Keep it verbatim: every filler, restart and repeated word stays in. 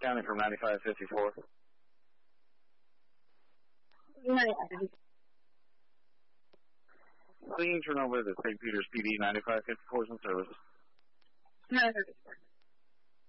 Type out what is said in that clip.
County from ninety-five fifty-four. Please turn over to Saint Peter's P D ninety-five fifty-four in service.